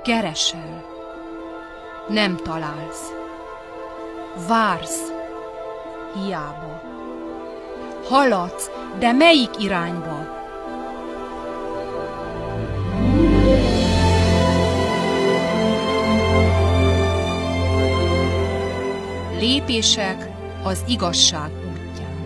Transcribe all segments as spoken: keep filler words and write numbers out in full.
Keresel, nem találsz. Vársz, hiába. Haladsz, de melyik irányba? Lépések az igazság útján.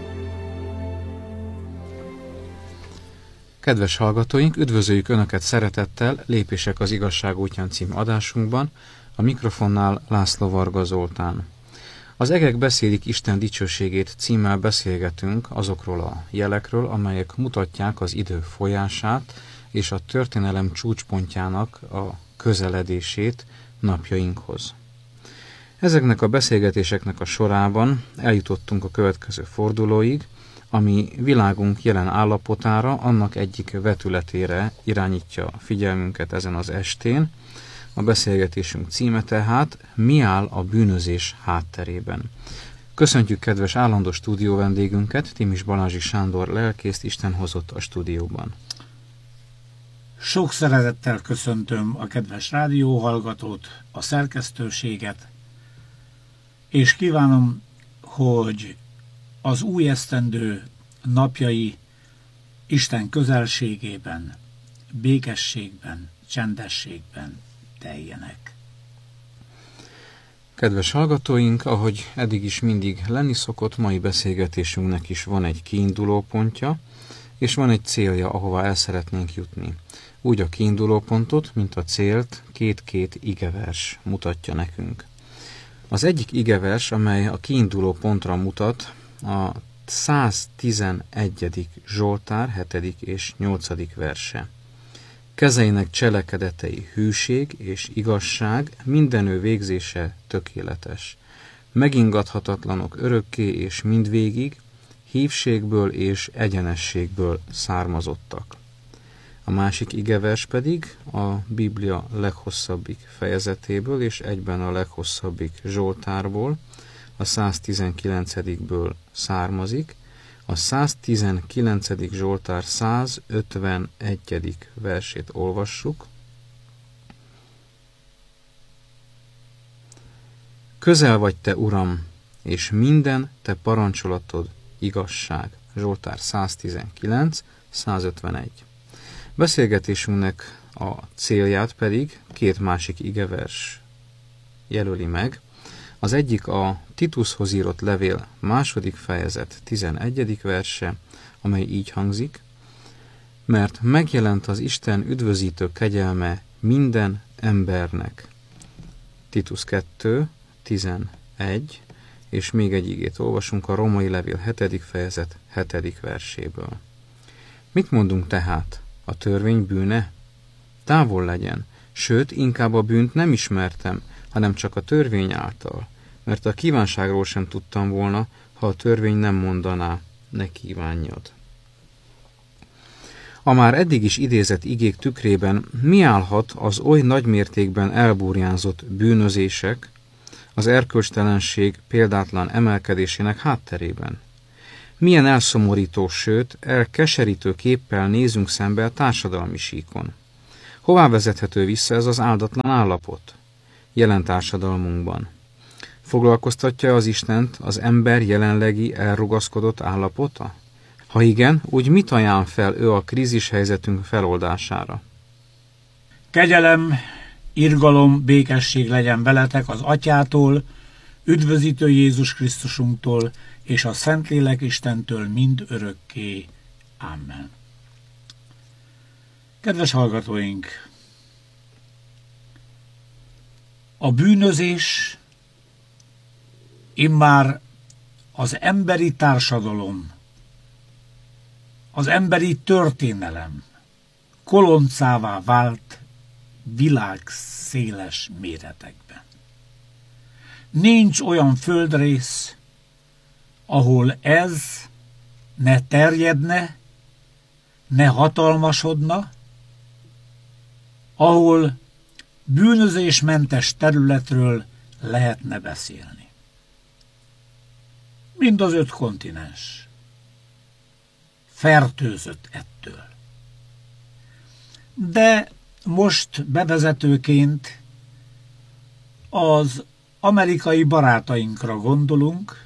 Kedves hallgatóink, üdvözöljük Önöket szeretettel Lépések az igazság útján című adásunkban, a mikrofonnál László Varga Zoltán. Az egek beszélik Isten dicsőségét címmel beszélgetünk azokról a jelekről, amelyek mutatják az idő folyását és a történelem csúcspontjának a közeledését napjainkhoz. Ezeknek a beszélgetéseknek a sorában eljutottunk a következő fordulóig, ami világunk jelen állapotára, annak egyik vetületére irányítja a figyelmünket ezen az estén. A beszélgetésünk címe tehát: mi áll a bűnözés hátterében? Köszöntjük kedves állandó stúdió vendégünket, Timis Balázsi Sándor lelkészt, Isten hozott a stúdióban. Sok szeretettel köszöntöm a kedves rádióhallgatót, a szerkesztőséget, és kívánom, hogy az új esztendő napjai Isten közelségében, békességben, csendességben teljenek. Kedves hallgatóink, ahogy eddig is mindig lenni szokott, mai beszélgetésünknek is van egy kiinduló pontja, és van egy célja, ahová el szeretnénk jutni. Úgy a kiinduló pontot, mint a célt két-két igevers mutatja nekünk. Az egyik igevers, amely a kiinduló pontra mutat, a száztizenegyedik Zsoltár hetedik és nyolcadik verse. Kezeinek cselekedetei hűség és igazság, minden ő végzése tökéletes. Megingathatatlanok örökké és mindvégig, hívségből és egyenességből származottak. A másik igevers pedig a Biblia leghosszabbik fejezetéből és egyben a leghosszabbik Zsoltárból, a száztizenkilencedikből származik. A száztizenkilencedik Zsoltár százötvenegyedik versét olvassuk. Közel vagy te, Uram, és minden te parancsolatod igazság. Zsoltár száztizenkilenc, százötvenegy. Beszélgetésünknek a célját pedig két másik igevers jelöli meg. Az egyik a Titushoz írott levél második fejezet tizenegyedik verse, amely így hangzik: mert megjelent az Isten üdvözítő kegyelme minden embernek. Titus kettő tizenegy, és még egy igét olvasunk a Római levél hetedik fejezet hetedik verséből. Mit mondunk tehát? A törvény bűne? Távol legyen, sőt, inkább a bűnt nem ismertem, hanem csak a törvény által, mert a kívánságról sem tudtam volna, ha a törvény nem mondaná, ne kívánjad. A már eddig is idézett igék tükrében mi állhat az oly nagy mértékben elburjánzott bűnözések, az erkölcstelenség példátlan emelkedésének hátterében? Milyen elszomorító, sőt, elkeserítő képpel nézünk szembe a társadalmi síkon? Hová vezethető vissza ez az áldatlan állapot jelen társadalmunkban? Foglalkoztatja az Istent az ember jelenlegi elrugaszkodott állapota? Ha igen, úgy mit ajánl fel ő a krízis helyzetünk feloldására? Kegyelem, irgalom, békesség legyen veletek az Atyától, üdvözítő Jézus Krisztusunktól és a Szentlélek Istentől mind örökké. Amen. Kedves hallgatóink! A bűnözés immár az emberi társadalom, az emberi történelem koloncává vált világszéles méretekben. Nincs olyan földrész, ahol ez ne terjedne, ne hatalmasodna, ahol bűnözésmentes területről lehetne beszélni. Mind az öt kontinens fertőzött ettől. De most bevezetőként az amerikai barátainkra gondolunk,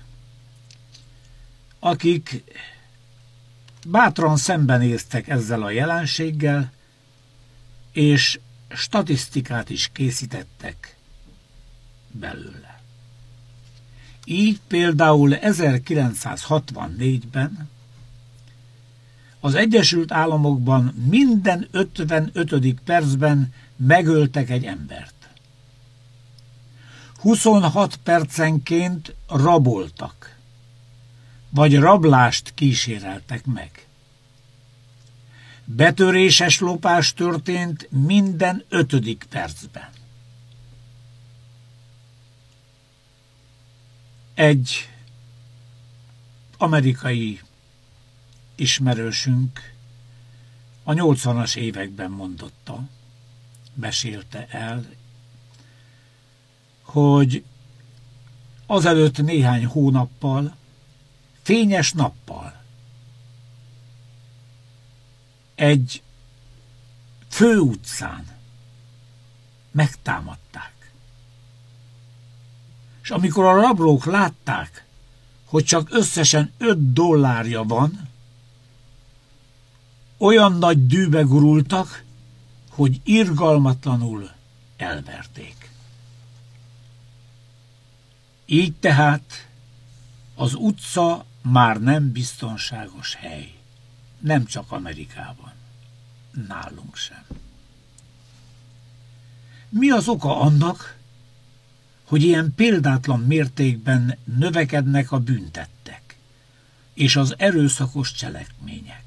akik bátran szembenéztek ezzel a jelenséggel, és statisztikát is készítettek belőle. Így például ezerkilencszázhatvannégyben az Egyesült Államokban minden ötvenötödik percben megöltek egy embert. huszonhat percenként raboltak, vagy rablást kíséreltek meg. Betöréses lopás történt minden ötödik percben. Egy amerikai ismerősünk a nyolcvanas években mondotta, mesélte el, hogy azelőtt néhány hónappal, fényes nappal egy főutcán megtámadták. És amikor a rablók látták, hogy csak összesen öt dollárja van, olyan nagy dűbe gurultak, hogy irgalmatlanul elverték. Így tehát az utca már nem biztonságos hely, nem csak Amerikában, nálunk sem. Mi az oka annak, hogy ilyen példátlan mértékben növekednek a bűntettek és az erőszakos cselekmények?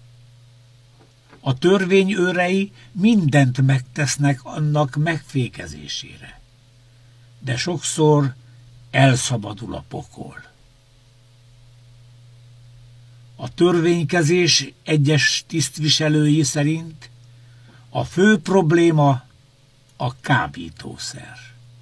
A törvény őrei mindent megtesznek annak megfékezésére, de sokszor elszabadul a pokol. A törvénykezés egyes tisztviselői szerint a fő probléma a kábítószer.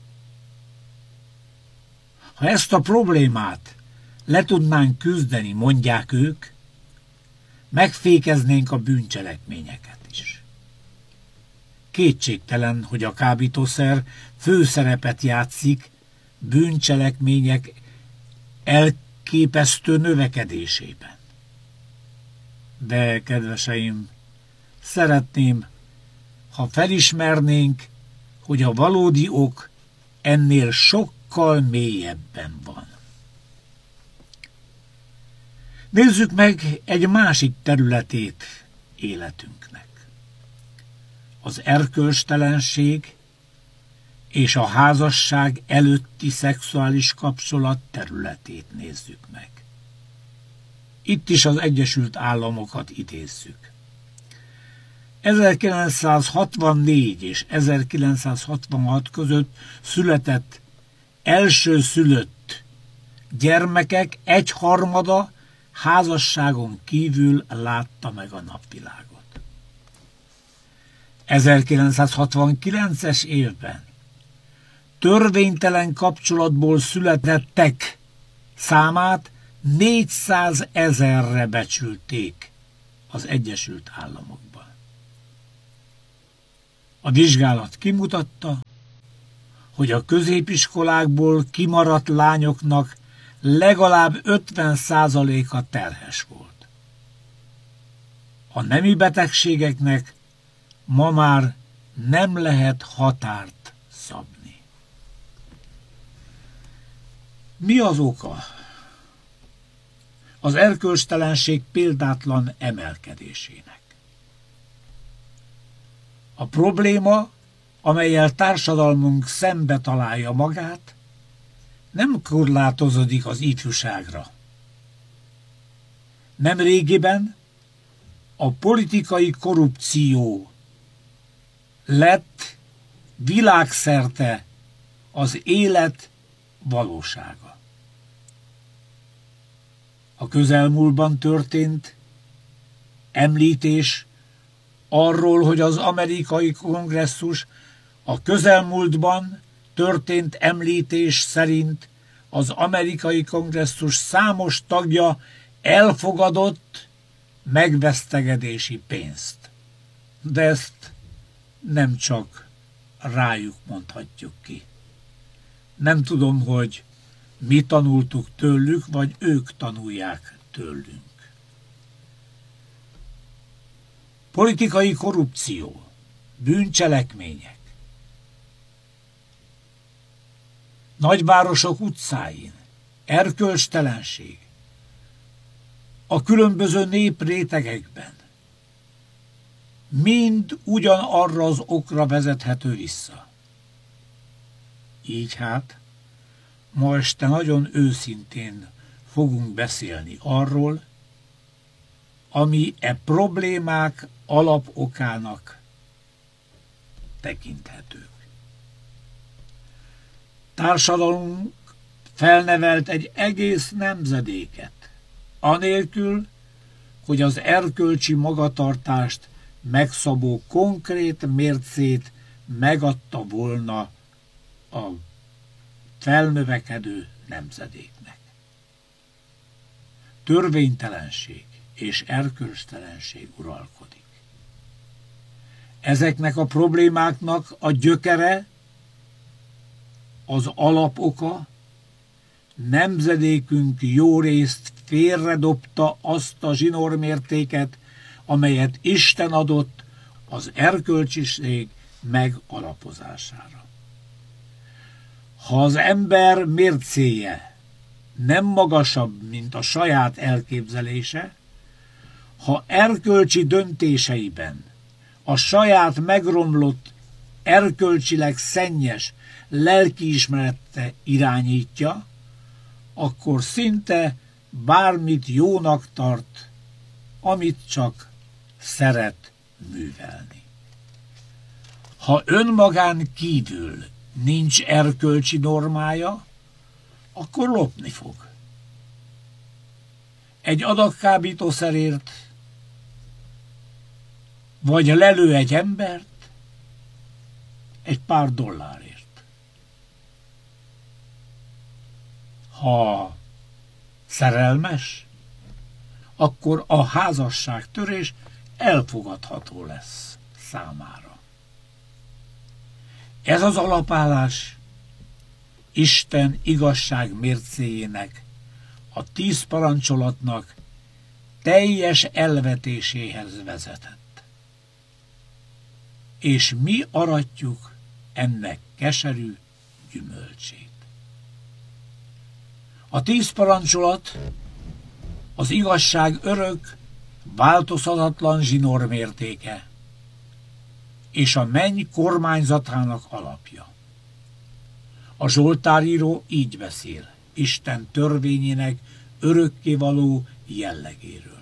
Ha ezt a problémát le tudnánk küzdeni, mondják ők, megfékeznénk a bűncselekményeket is. Kétségtelen, hogy a kábítószer főszerepet játszik bűncselekmények elképesztő növekedésében. De, kedveseim, szeretném, ha felismernénk, hogy a valódi ok ennél sokkal mélyebben van. Nézzük meg egy másik területét életünknek. Az erkölcstelenség és a házasság előtti szexuális kapcsolat területét nézzük meg. Itt is az Egyesült Államokat idézzük. ezerkilencszázhatvannégy és ezerkilencszázhatvanhat között született elsőszülött gyermekek egyharmada házasságon kívül látta meg a napvilágot. ezerkilencszázhatvankilences évben törvénytelen kapcsolatból születettek számát négyszázezerre becsülték az Egyesült Államokban. A vizsgálat kimutatta, hogy a középiskolákból kimaradt lányoknak legalább ötven százaléka terhes volt. A nemi betegségeknek ma már nem lehet határt szabni. Mi az oka az erkölcstelenség példátlan emelkedésének? A probléma, amellyel társadalmunk szembe találja magát, nem korlátozódik az ifjúságra. Nemrégiben a politikai korrupció lett világszerte az élet valósága. A közelmúltban történt említés arról, hogy az amerikai kongresszus a közelmúltban történt említés szerint az amerikai kongresszus számos tagja elfogadott megvesztegedési pénzt. De ezt nem csak rájuk mondhatjuk ki. Nem tudom, hogy mi tanultuk tőlük, vagy ők tanulják tőlünk. Politikai korrupció, bűncselekmények. Nagyvárosok utcáin, erkölcstelenség, a különböző néprétegekben mind ugyanarra az okra vezethető vissza. Így hát, ma este nagyon őszintén fogunk beszélni arról, ami e problémák alapokának tekinthetők. Társadalmunk felnevelt egy egész nemzedéket, anélkül, hogy az erkölcsi magatartást megszabó konkrét mércét megadta volna a felnövekedő nemzedéknek. Törvénytelenség és erkölcstelenség uralkodik. Ezeknek a problémáknak a gyökere, az alapoka, nemzedékünk jó részt félredobta azt a zsinórmértéket, amelyet Isten adott az erkölcsiség megalapozására. Ha az ember mércéje nem magasabb, mint a saját elképzelése, ha erkölcsi döntéseiben a saját megromlott, erkölcsileg szennyes lelkiismerete irányítja, akkor szinte bármit jónak tart, amit csak szeret művelni. Ha önmagán kívül nincs erkölcsi normája, akkor lopni fog. Egy adag kábítószerért, vagy lelő egy embert egy pár dollárért. Ha szerelmes, akkor a házasságtörés elfogadható lesz számára. Ez az alapállás Isten igazság mércéjének, a tíz parancsolatnak teljes elvetéséhez vezetett. És mi aratjuk ennek keserű gyümölcsét. A tíz parancsolat az igazság örök, változhatatlan zsinórmértéke, és a menny kormányzatának alapja. A zsoltáríró így beszél Isten törvényének örökkévaló jellegéről.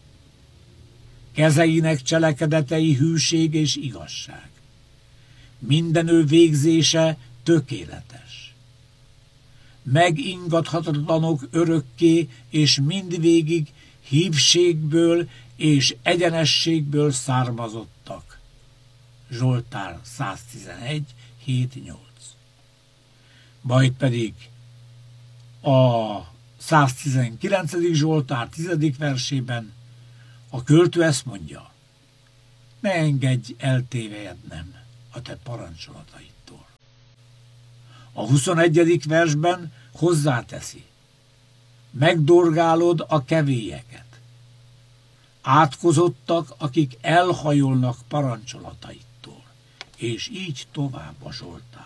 Kezeinek cselekedetei hűség és igazság. Minden ő végzése tökéletes. Megingathatatlanok örökké, és mindvégig hívségből és egyenességből származottak. Zsoltár száztizenegy, hét nyolc. Majd pedig a száztizenkilencedik Zsoltár tizedik versében a költő ezt mondja: ne engedj eltévejednem a te parancsolataidtól. A huszonegyedik versben hozzáteszi: megdorgálod a kevélyeket. Átkozottak, akik elhajolnak parancsolataidtól, és így tovább a zsoltárok.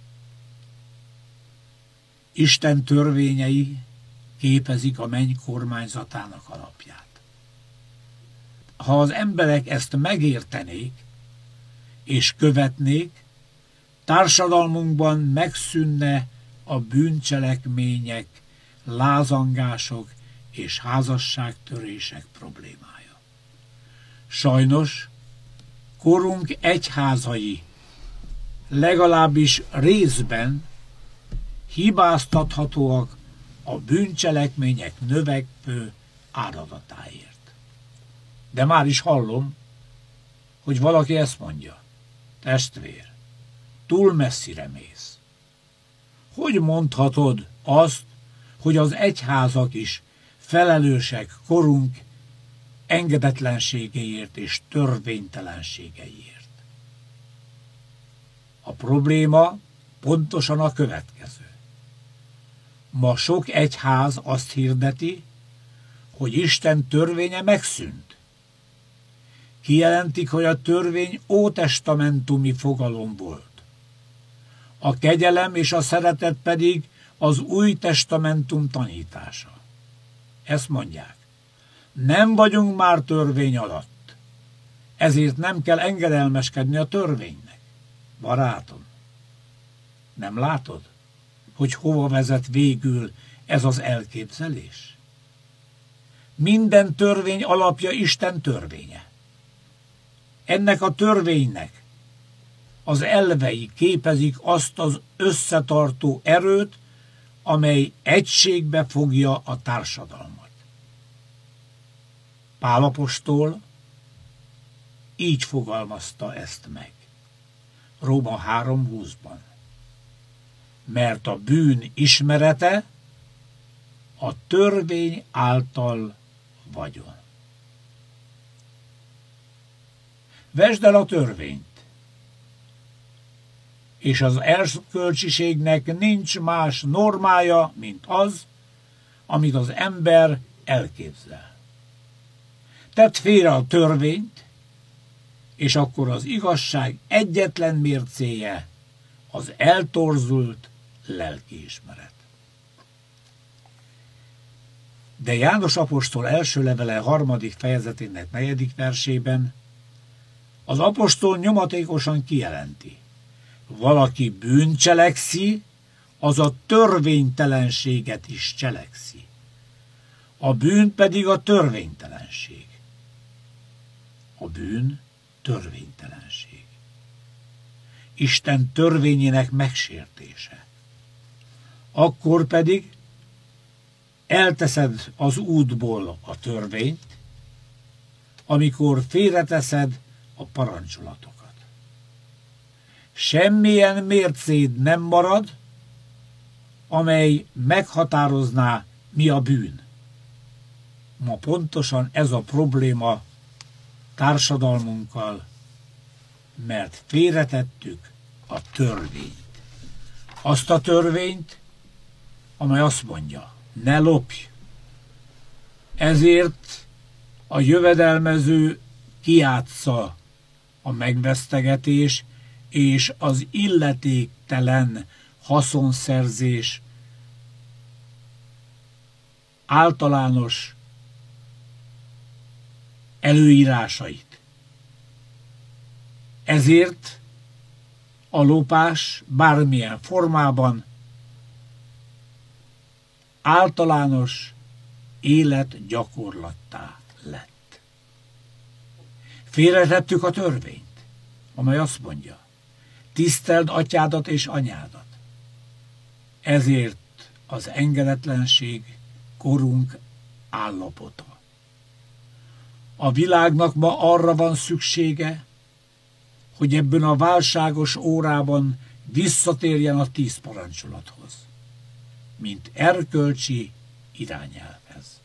Isten törvényei képezik a menny kormányzatának alapját. Ha az emberek ezt megértenék és követnék, társadalmunkban megszűnne a bűncselekmények, lázangások és házasságtörések problémája. Sajnos korunk egyházai legalábbis részben hibáztathatóak a bűncselekmények növekvő áradatáért. De már is hallom, hogy valaki ezt mondja: testvér, túl messzire mész. Hogy mondhatod azt, hogy az egyházak is felelősek korunk engedetlenségeiért és törvénytelenségeiért? A probléma pontosan a következő. Ma sok egyház azt hirdeti, hogy Isten törvénye megszűnt. Kijelentik, hogy a törvény ótestamentumi fogalom volt. A kegyelem és a szeretet pedig az új testamentum tanítása. Ezt mondják. Nem vagyunk már törvény alatt, ezért nem kell engedelmeskedni a törvénynek. Barátom, nem látod, hogy hova vezet végül ez az elképzelés? Minden törvény alapja Isten törvénye. Ennek a törvénynek az elvei képezik azt az összetartó erőt, amely egységbe fogja a társadalmat. Pál apostol így fogalmazta ezt meg. Róma három húszban. Mert a bűn ismerete a törvény által vagyon. Vesd el a törvényt, és az erkölcsiségnek nincs más normája, mint az, amit az ember elképzel. Tedd félre a törvényt, és akkor az igazság egyetlen mércéje az eltorzult lelkiismeret. De János apostol első levele harmadik fejezetének negyedik versében az apostol nyomatékosan kijelenti: valaki bűnt cselekszi, az a törvénytelenséget is cselekszi. A bűn pedig a törvénytelenség. A bűn törvénytelenség. Isten törvényének megsértése. Akkor pedig elteszed az útból a törvényt, amikor félreteszed a parancsolatokat. Semmilyen mércéd nem marad, amely meghatározná, mi a bűn. Ma pontosan ez a probléma társadalmunkkal, mert félretettük a törvényt. Azt a törvényt, amely azt mondja, ne lopj. Ezért a jövedelmező kiátsza a megvesztegetés és az illetéktelen haszonszerzés általános előírásait. Ezért a lopás bármilyen formában általános életgyakorlattá lett. Félretettük a törvényt, amely azt mondja, tiszteld atyádat és anyádat. Ezért az engedetlenség korunk állapota. A világnak ma arra van szüksége, hogy ebben a válságos órában visszatérjen a tíz parancsolathoz, mint erkölcsi irányelvhez.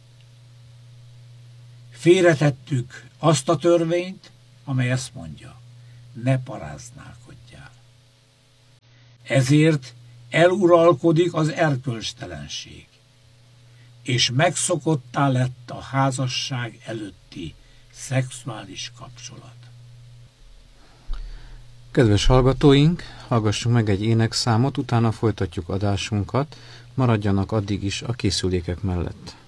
Félretettük azt a törvényt, amely ezt mondja, ne paráználkodjál. Ezért eluralkodik az erkölcstelenség, és megszokottá lett a házasság előtti szexuális kapcsolat. Kedves hallgatóink, hallgassunk meg egy énekszámot, utána folytatjuk adásunkat, maradjanak addig is a készülékek mellett.